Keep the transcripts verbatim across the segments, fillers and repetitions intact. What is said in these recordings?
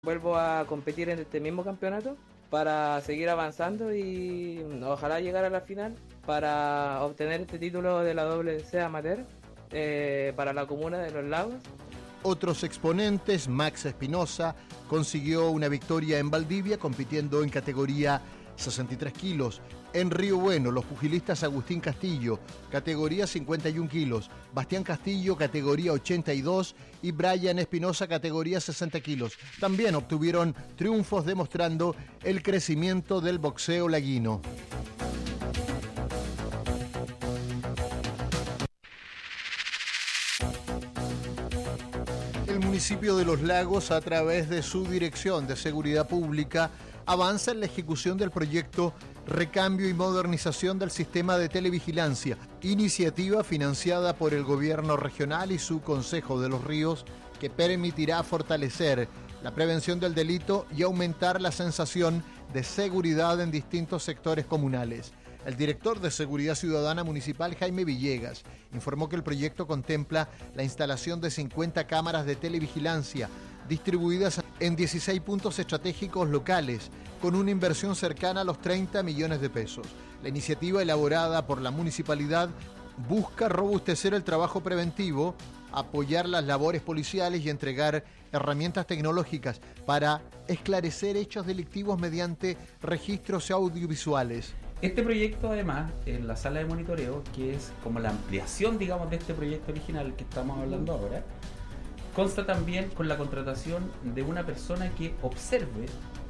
Vuelvo a competir en este mismo campeonato para seguir avanzando y ojalá llegar a la final para obtener este título de la W C Amateur eh, para la comuna de Los Lagos. Otros exponentes, Max Espinosa consiguió una victoria en Valdivia compitiendo en categoría sesenta y tres kilos. En Río Bueno, los pugilistas Agustín Castillo, categoría cincuenta y un kilos, Bastián Castillo, categoría ochenta y dos y Brian Espinosa, categoría sesenta kilos. También obtuvieron triunfos demostrando el crecimiento del boxeo laguino. El municipio de Los Lagos, a través de su Dirección de Seguridad Pública, avanza en la ejecución del proyecto Recambio y Modernización del Sistema de Televigilancia, iniciativa financiada por el Gobierno Regional y su Consejo de los Ríos, que permitirá fortalecer la prevención del delito y aumentar la sensación de seguridad en distintos sectores comunales. El director de Seguridad Ciudadana Municipal, Jaime Villegas, informó que el proyecto contempla la instalación de cincuenta cámaras de televigilancia distribuidas en dieciséis puntos estratégicos locales, con una inversión cercana a los treinta millones de pesos. La iniciativa, elaborada por la municipalidad, busca robustecer el trabajo preventivo, apoyar las labores policiales y entregar herramientas tecnológicas para esclarecer hechos delictivos mediante registros audiovisuales. Este proyecto, además, en la sala de monitoreo, que es como la ampliación, digamos, de este proyecto original que estamos hablando ahora, consta también con la contratación de una persona que observe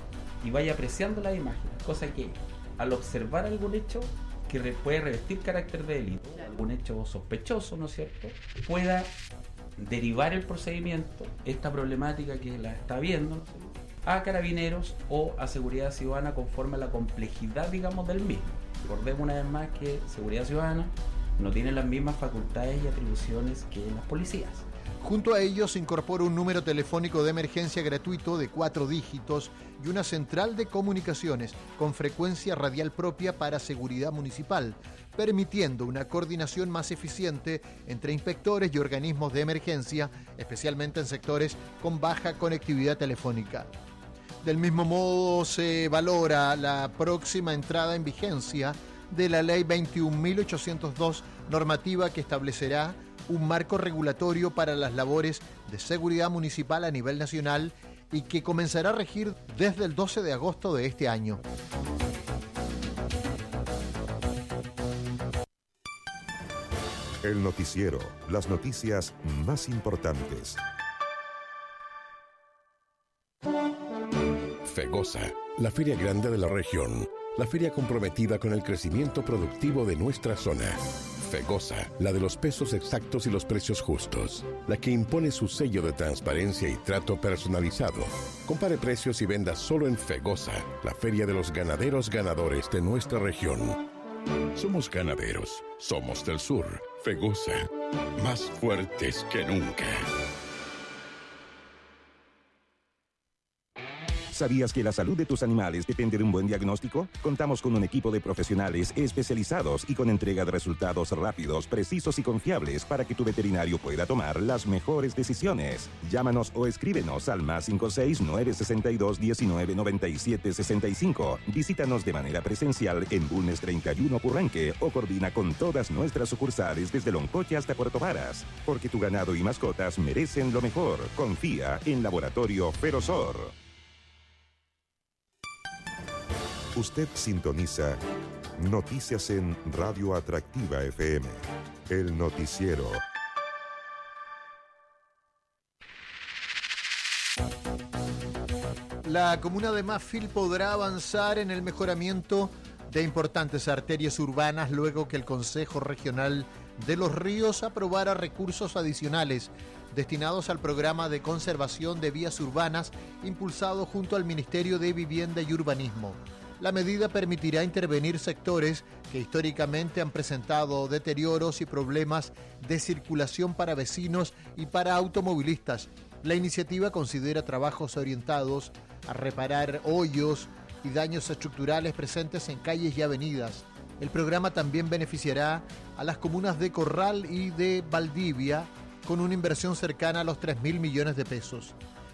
y vaya apreciando las imágenes, cosa que al observar algún hecho que re- puede revestir carácter de delito, algún hecho sospechoso, ¿no es cierto?, pueda derivar el procedimiento, esta problemática que la está viendo, ¿no?, a Carabineros o a Seguridad Ciudadana conforme a la complejidad, digamos, del mismo. Recordemos una vez más que Seguridad Ciudadana no tiene las mismas facultades y atribuciones que las policías. Junto a ellos se incorpora un número telefónico de emergencia gratuito de cuatro dígitos y una central de comunicaciones con frecuencia radial propia para seguridad municipal, permitiendo una coordinación más eficiente entre inspectores y organismos de emergencia, especialmente en sectores con baja conectividad telefónica. Del mismo modo, se valora la próxima entrada en vigencia de la Ley veintiún mil ochocientos dos, normativa que establecerá un marco regulatorio para las labores de seguridad municipal a nivel nacional y que comenzará a regir desde el doce de agosto de este año. El noticiero, las noticias más importantes. FEGOSA, la feria grande de la región, la feria comprometida con el crecimiento productivo de nuestra zona. FEGOSA, la de los pesos exactos y los precios justos, la que impone su sello de transparencia y trato personalizado. Compare precios y venda solo en FEGOSA, la feria de los ganaderos ganadores de nuestra región. Somos ganaderos, somos del sur. FEGOSA, más fuertes que nunca. ¿Sabías que la salud de tus animales depende de un buen diagnóstico? Contamos con un equipo de profesionales especializados y con entrega de resultados rápidos, precisos y confiables para que tu veterinario pueda tomar las mejores decisiones. Llámanos o escríbenos al más cinco seis nueve seis dos uno nueve nueve siete seis cinco. Visítanos de manera presencial en Bulnes treinta y uno Purranque o coordina con todas nuestras sucursales desde Loncoche hasta Puerto Varas. Porque tu ganado y mascotas merecen lo mejor. Confía en Laboratorio Ferozor. Usted sintoniza Noticias en Radio Atractiva F M, el noticiero. La comuna de Mafil podrá avanzar en el mejoramiento de importantes arterias urbanas luego que el Consejo Regional de los Ríos aprobara recursos adicionales destinados al programa de conservación de vías urbanas impulsado junto al Ministerio de Vivienda y Urbanismo. La medida permitirá intervenir sectores que históricamente han presentado deterioros y problemas de circulación para vecinos y para automovilistas. La iniciativa considera trabajos orientados a reparar hoyos y daños estructurales presentes en calles y avenidas. El programa también beneficiará a las comunas de Corral y de Valdivia con una inversión cercana a los tres mil millones de pesos.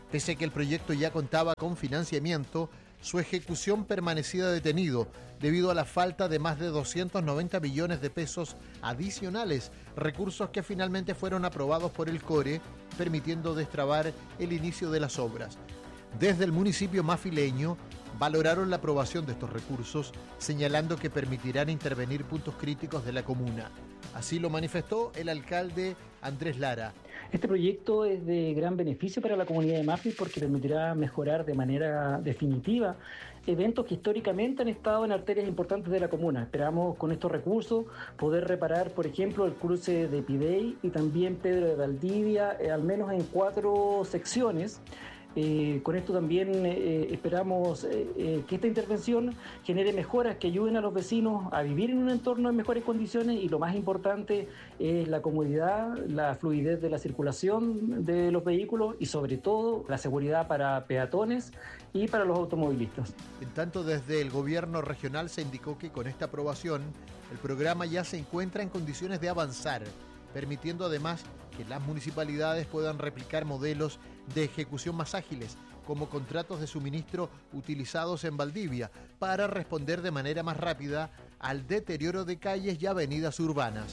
Pese a que el proyecto ya contaba con financiamiento, su ejecución permanecía detenido debido a la falta de más de doscientos noventa millones de pesos adicionales, recursos que finalmente fueron aprobados por el CORE, permitiendo destrabar el inicio de las obras. Desde el municipio mafileño valoraron la aprobación de estos recursos, señalando que permitirán intervenir puntos críticos de la comuna. Así lo manifestó el alcalde Andrés Lara. Este proyecto es de gran beneficio para la comunidad de Mafil porque permitirá mejorar de manera definitiva eventos que históricamente han estado en arterias importantes de la comuna. Esperamos con estos recursos poder reparar, por ejemplo, el cruce de Pidey y también Pedro de Valdivia, eh, al menos en cuatro secciones. Eh, con esto también eh, esperamos eh, eh, que esta intervención genere mejoras que ayuden a los vecinos a vivir en un entorno en mejores condiciones y lo más importante es la comodidad, la fluidez de la circulación de los vehículos y sobre todo la seguridad para peatones y para los automovilistas. En tanto, desde el gobierno regional se indicó que con esta aprobación el programa ya se encuentra en condiciones de avanzar, permitiendo además que las municipalidades puedan replicar modelos de ejecución más ágiles, como contratos de suministro utilizados en Valdivia, para responder de manera más rápida al deterioro de calles y avenidas urbanas.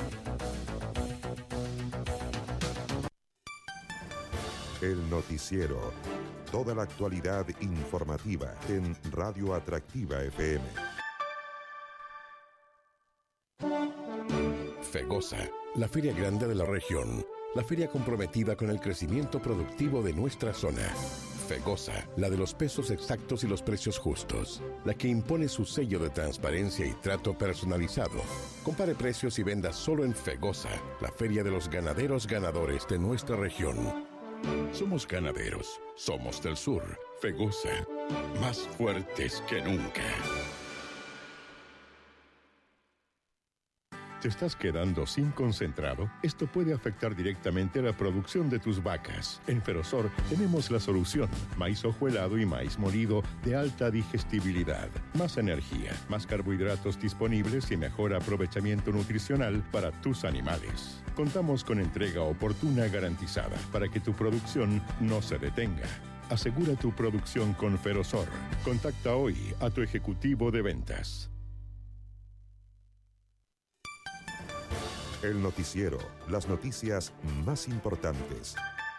El noticiero. Toda la actualidad informativa en Radio Atractiva F M. FEGOSA, la feria grande de la región, la feria comprometida con el crecimiento productivo de nuestra zona. FEGOSA, la de los pesos exactos y los precios justos, la que impone su sello de transparencia y trato personalizado. Compare precios y venda solo en FEGOSA, la feria de los ganaderos ganadores de nuestra región. Somos ganaderos, somos del sur. FEGOSA, más fuertes que nunca. ¿Te estás quedando sin concentrado? Esto puede afectar directamente la producción de tus vacas. En Ferosor tenemos la solución. Maíz hojuelado y maíz molido de alta digestibilidad. Más energía, más carbohidratos disponibles y mejor aprovechamiento nutricional para tus animales. Contamos con entrega oportuna garantizada para que tu producción no se detenga. Asegura tu producción con Ferosor. Contacta hoy a tu ejecutivo de ventas. El noticiero, las noticias más importantes.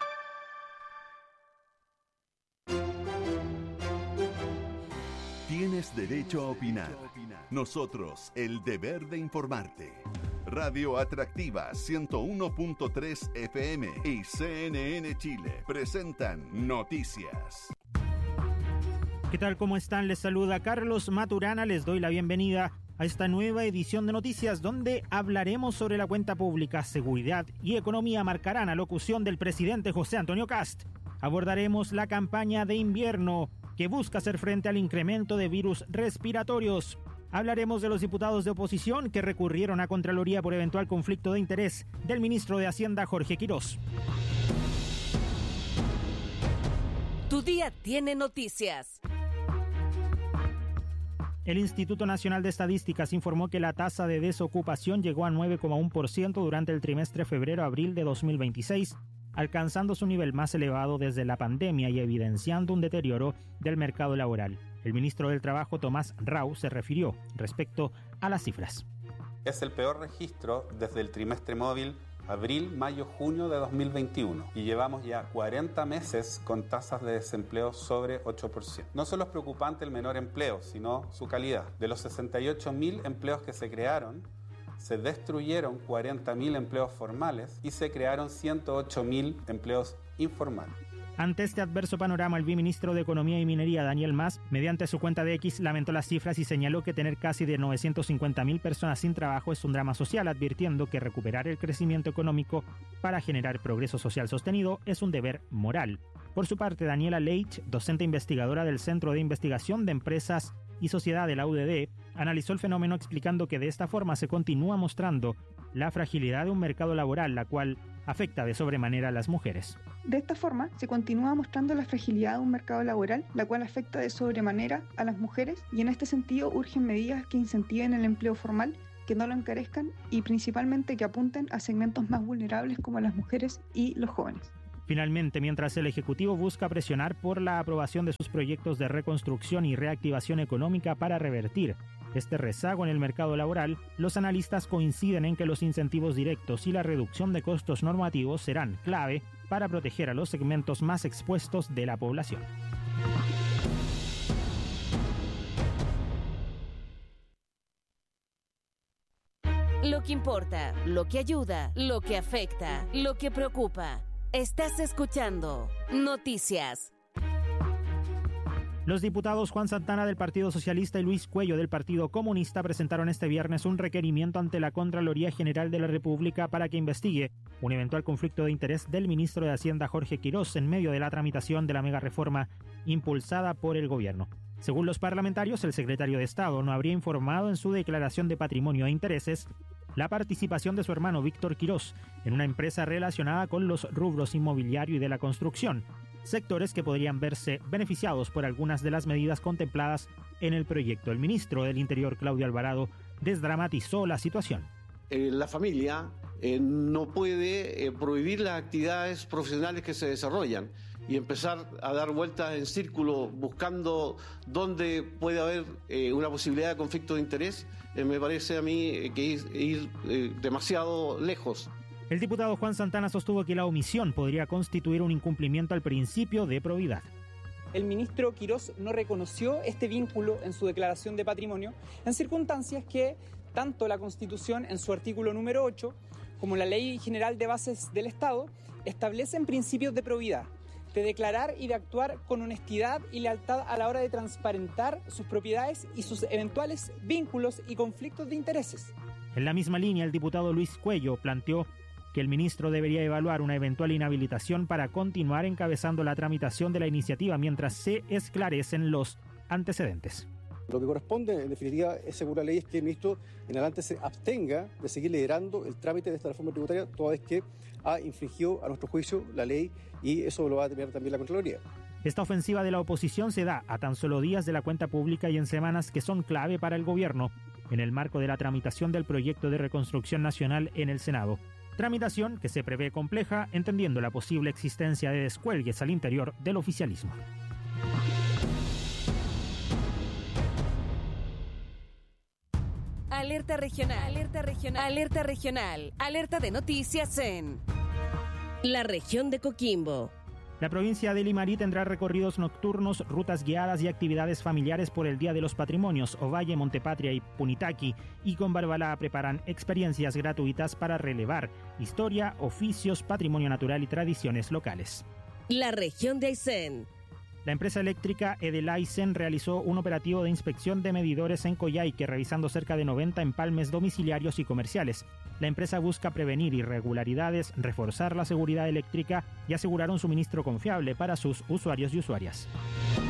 Tienes derecho a opinar. Nosotros, el deber de informarte. Radio Atractiva ciento uno punto tres F M y C N N Chile presentan Noticias. ¿Qué tal? ¿Cómo están? Les saluda Carlos Maturana. Les doy la bienvenida a esta nueva edición de Noticias, donde hablaremos sobre la cuenta pública, seguridad y economía marcarán a locución del presidente José Antonio Kast. Abordaremos la campaña de invierno que busca hacer frente al incremento de virus respiratorios. Hablaremos de los diputados de oposición que recurrieron a Contraloría por eventual conflicto de interés del ministro de Hacienda Jorge Quirós. Tu día tiene noticias. El Instituto Nacional de Estadísticas informó que la tasa de desocupación llegó a nueve coma uno por ciento durante el trimestre febrero-abril de dos mil veintiséis, alcanzando su nivel más elevado desde la pandemia y evidenciando un deterioro del mercado laboral. El ministro del Trabajo, Tomás Rau, se refirió respecto a las cifras. Es el peor registro desde el trimestre móvil abril, mayo, junio de dos mil veintiuno y llevamos ya cuarenta meses con tasas de desempleo sobre ocho por ciento. No solo es preocupante el menor empleo, sino su calidad. De los sesenta y ocho mil empleos que se crearon, se destruyeron cuarenta mil empleos formales y se crearon ciento ocho mil empleos informales. Ante este adverso panorama, el viceministro de Economía y Minería, Daniel Mas, mediante su cuenta de X, lamentó las cifras y señaló que tener casi de novecientos cincuenta mil personas sin trabajo es un drama social, advirtiendo que recuperar el crecimiento económico para generar progreso social sostenido es un deber moral. Por su parte, Daniela Leitch, docente investigadora del Centro de Investigación de Empresas y Sociedad de la U D D, analizó el fenómeno explicando que de esta forma se continúa mostrando la fragilidad de un mercado laboral, la cual afecta de sobremanera a las mujeres. De esta forma, se continúa mostrando la fragilidad de un mercado laboral, la cual afecta de sobremanera a las mujeres, y en este sentido urgen medidas que incentiven el empleo formal, que no lo encarezcan y principalmente que apunten a segmentos más vulnerables como las mujeres y los jóvenes. Finalmente, mientras el Ejecutivo busca presionar por la aprobación de sus proyectos de reconstrucción y reactivación económica para revertir este rezago en el mercado laboral, los analistas coinciden en que los incentivos directos y la reducción de costos normativos serán clave para proteger a los segmentos más expuestos de la población. Lo que importa, lo que ayuda, lo que afecta, lo que preocupa. Estás escuchando Noticias. Los diputados Juan Santana del Partido Socialista y Luis Cuello del Partido Comunista presentaron este viernes un requerimiento ante la Contraloría General de la República para que investigue un eventual conflicto de interés del ministro de Hacienda Jorge Quirós en medio de la tramitación de la megareforma impulsada por el gobierno. Según los parlamentarios, el secretario de Estado no habría informado en su declaración de patrimonio e intereses la participación de su hermano Víctor Quirós en una empresa relacionada con los rubros inmobiliario y de la construcción, sectores que podrían verse beneficiados por algunas de las medidas contempladas en el proyecto. El ministro del Interior, Claudio Alvarado, desdramatizó la situación. Eh, la familia eh, no puede eh, prohibir las actividades profesionales que se desarrollan y empezar a dar vueltas en círculo buscando dónde puede haber eh, una posibilidad de conflicto de interés. Eh, me parece a mí eh, que ir, ir eh, demasiado lejos. El diputado Juan Santana sostuvo que la omisión podría constituir un incumplimiento al principio de probidad. El ministro Quirós no reconoció este vínculo en su declaración de patrimonio en circunstancias que tanto la Constitución en su artículo número ocho como la Ley General de Bases del Estado establecen principios de probidad, de declarar y de actuar con honestidad y lealtad a la hora de transparentar sus propiedades y sus eventuales vínculos y conflictos de intereses. En la misma línea, el diputado Luis Cuello planteó que el ministro debería evaluar una eventual inhabilitación para continuar encabezando la tramitación de la iniciativa mientras se esclarecen los antecedentes. Lo que corresponde, en definitiva, es según la ley, es que el ministro en adelante se abstenga de seguir liderando el trámite de esta reforma tributaria, toda vez que ha infringido, a nuestro juicio, la ley, y eso lo va a determinar también la Contraloría. Esta ofensiva de la oposición se da a tan solo días de la cuenta pública y en semanas que son clave para el gobierno, en el marco de la tramitación del proyecto de reconstrucción nacional en el Senado. Tramitación que se prevé compleja, entendiendo la posible existencia de descuelgues al interior del oficialismo. Alerta regional, alerta regional, alerta regional, alerta de noticias en la región de Coquimbo. La provincia de Limarí tendrá recorridos nocturnos, rutas guiadas y actividades familiares por el Día de los Patrimonios. Ovalle, Montepatria y Punitaqui y con Barbalá preparan experiencias gratuitas para relevar historia, oficios, patrimonio natural y tradiciones locales. La región de Aysén. La empresa eléctrica Edelaizen realizó un operativo de inspección de medidores en Coyhaique, revisando cerca de noventa empalmes domiciliarios y comerciales. La empresa busca prevenir irregularidades, reforzar la seguridad eléctrica y asegurar un suministro confiable para sus usuarios y usuarias.